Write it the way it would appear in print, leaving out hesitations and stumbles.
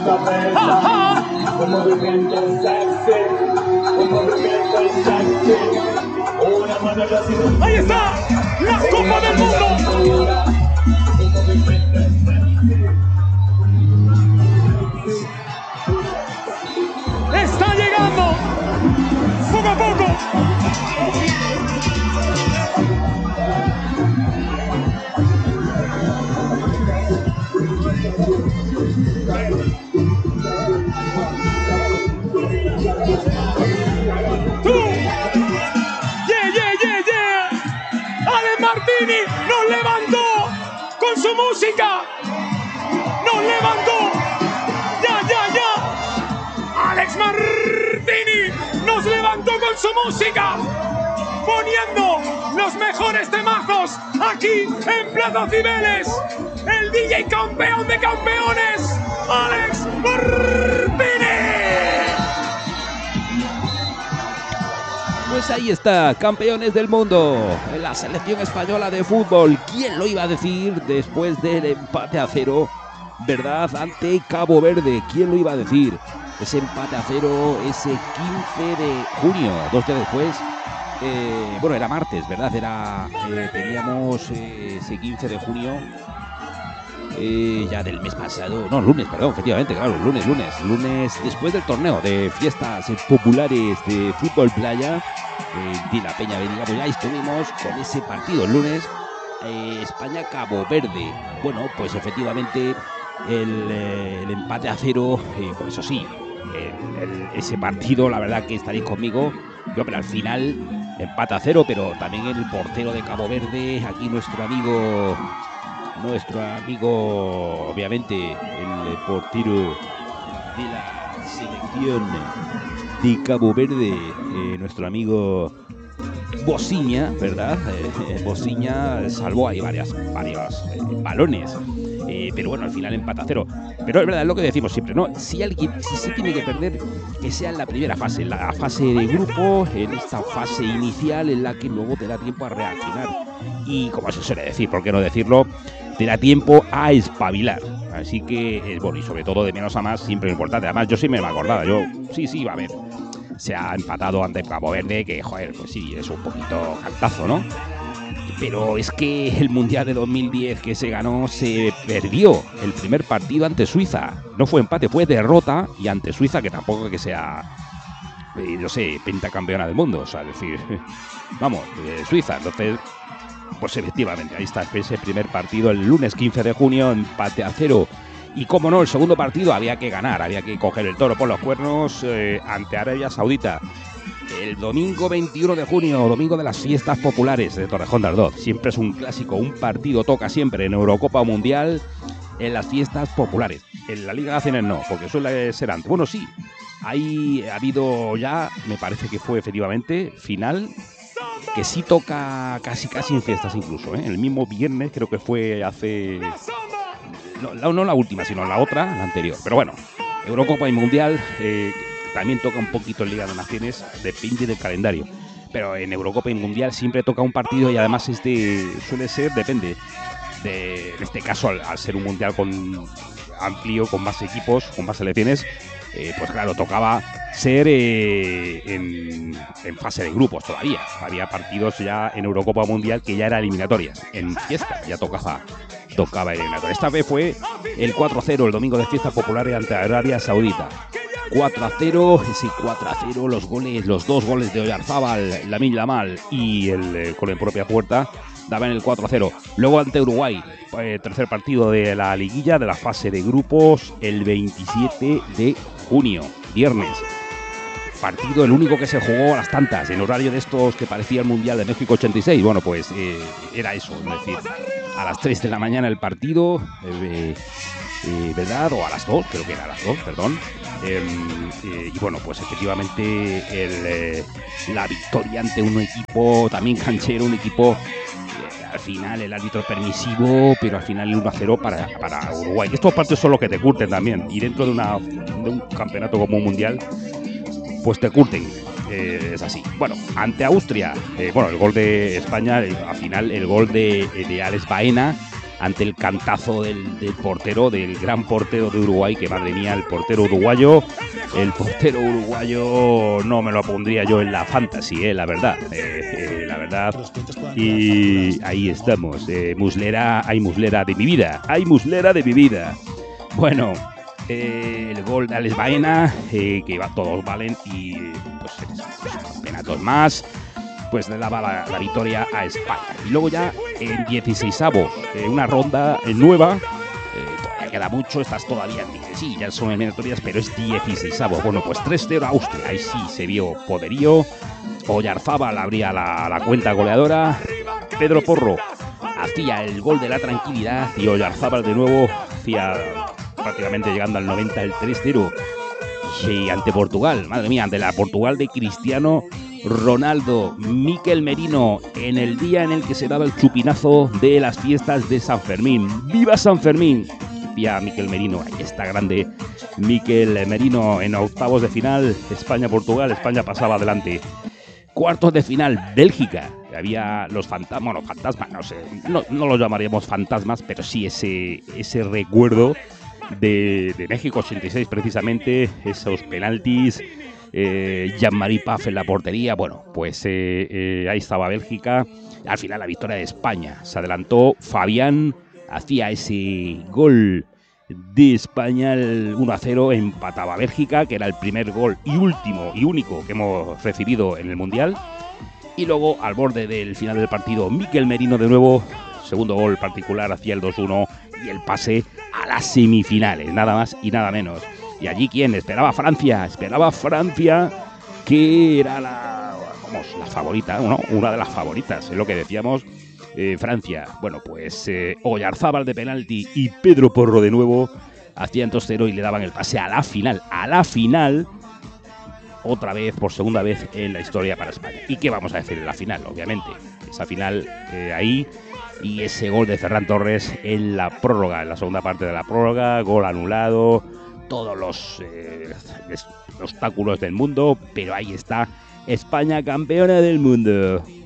¡Ajá! Un movimiento sexy. ¡Ahí está! ¡La Copa del Mundo! ¡Está llegando! ¡Poco a poco! Martini nos levantó con su música, nos levantó, ya, Alex Martini nos levantó con su música, poniendo los mejores temazos aquí en Plaza Cibeles, el DJ campeón de campeones, Alex Martini. Pues ahí está, campeones del mundo, la selección española de fútbol. ¿Quién lo iba a decir después del empate a 0, verdad, ante Cabo Verde? ¿Quién lo iba a decir? Ese empate a 0, ese 15 de junio, 2 días después. Bueno, era martes, ¿verdad? Teníamos ese 15 de junio ya del mes pasado. No, lunes, perdón, efectivamente, claro, lunes después del torneo de fiestas populares de fútbol playa de la Peña Benigá. Pues ya estuvimos con ese partido el lunes, España-Cabo Verde. Bueno, pues efectivamente el empate a 0, por eso sí, ese partido, la verdad que estaréis conmigo, yo, pero al final empate a 0, pero también el portero de Cabo Verde, aquí nuestro amigo, obviamente, el portero de la selección de Cabo Verde, nuestro amigo Bociña, ¿verdad? Bociña salvó ahí varios balones. Pero bueno, al final empata a 0. Pero es verdad, es lo que decimos siempre, ¿no? Si se tiene que perder, que sea en la primera fase, la fase de grupo, en esta fase inicial en la que luego te da tiempo a reaccionar. Y como se suele decir, ¿por qué no decirlo? Te da tiempo a espabilar. Así que, bueno, y sobre todo de menos a más, siempre es importante. Además, yo sí me acordaba, sí, va a ver. Se ha empatado ante Cabo Verde, que, joder, pues sí, es un poquito cantazo, ¿no? Pero es que el Mundial de 2010 que se ganó, se perdió el primer partido ante Suiza. No fue empate, fue derrota, y ante Suiza, que tampoco que sea, no sé, pentacampeona del mundo, o sea, es decir, vamos, Suiza. Entonces, pues efectivamente, ahí está ese primer partido, el lunes 15 de junio, empate a 0. Y como no, el segundo partido había que ganar, había que coger el toro por los cuernos ante Arabia Saudita. El domingo 21 de junio, domingo de las fiestas populares de Torrejón de Ardoz. Siempre es un clásico, un partido toca siempre en Eurocopa o Mundial, en las fiestas populares. En la Liga de Naciones no, porque suele ser antes. Bueno, sí, ahí ha habido ya, me parece que fue efectivamente, final, que sí toca casi en fiestas incluso, ¿eh? El mismo viernes, creo que fue hace... No la última, sino la otra, la anterior. Pero bueno, Eurocopa y Mundial... también toca un poquito en Liga de Naciones, depende del calendario. Pero en Eurocopa y Mundial siempre toca un partido, y además suele ser, depende. En este caso, al ser un Mundial amplio, con más equipos, con más selecciones, pues claro, tocaba ser en fase de grupos todavía. Había partidos ya en Eurocopa o Mundial que ya eran eliminatorias. En fiesta ya tocaba eliminatoria. Esta vez fue el 4-0, el domingo de fiestas populares ante Arabia Saudita. 4-0, ese 4-0, los dos goles de Oyarzábal, Lamine Yamal y el gol en propia puerta daban el 4-0. Luego ante Uruguay, tercer partido de la liguilla, de la fase de grupos, el 27 de junio, viernes. Partido, el único que se jugó a las tantas, en horario de estos que parecía el Mundial de México 86. Bueno, pues era eso, es decir, a las 3 de la mañana el partido, ¿verdad? O a las 2, creo que era a las 2, perdón. Y bueno, pues efectivamente la victoria ante un equipo también canchero, un equipo al final el árbitro permisivo, pero al final el 1-0 para Uruguay. Estos partidos son los que te curten también, y dentro de un campeonato como un mundial, pues te curten. Es así. Bueno, ante Austria, el gol de España, al final el gol de Alex Baena ante el cantazo del portero, del gran portero de Uruguay, que madre mía, el portero uruguayo no me lo pondría yo en la fantasy, la verdad, la verdad. Y ahí estamos, muslera de mi vida, Bueno, el gol de Alex Baena, que todos valen, y pues campeonatos más, pues le daba la victoria a España. Y luego ya en 16avos, una ronda nueva, todavía queda mucho, estas todavía, sí, ya son eliminatorias, pero es 16avos. Bueno, pues 3-0 a Austria, ahí sí se vio poderío. Oyarzábal abría la cuenta goleadora, Pedro Porro hacía el gol de la tranquilidad y Oyarzábal de nuevo hacía, prácticamente llegando al 90, el 3-0. Y ante Portugal, madre mía, ante la Portugal de Cristiano Ronaldo, Mikel Merino, en el día en el que se daba el chupinazo de las fiestas de San Fermín. ¡Viva San Fermín! Decía Mikel Merino, ahí está grande Mikel Merino. En octavos de final, España-Portugal, España pasaba adelante. Cuartos de final, Bélgica. Había los fantasmas, no sé, no los llamaríamos fantasmas, pero sí ese recuerdo de México 86 precisamente, esos penaltis, Jean-Marie Paf en la portería. Bueno, pues ahí estaba Bélgica. Al final la victoria de España. Se adelantó Fabián, hacía ese gol de España, el 1-0, empataba Bélgica, que era el primer gol y último y único que hemos recibido en el Mundial. Y luego, al borde del final del partido, Mikel Merino de nuevo, segundo gol particular, hacía el 2-1 y el pase a las semifinales, nada más y nada menos. Y allí, ¿quién? Esperaba Francia, que era la favorita, ¿no? Una de las favoritas, es lo que decíamos. Francia, bueno, pues Oyarzábal de penalti y Pedro Porro de nuevo hacían 2-0 y le daban el pase a la final, otra vez, por segunda vez en la historia para España. ¿Y qué vamos a decir en la final? Obviamente, esa final ahí, y ese gol de Ferran Torres en la prórroga, en la segunda parte de la prórroga, gol anulado, todos los obstáculos del mundo, pero ahí está, España campeona del mundo.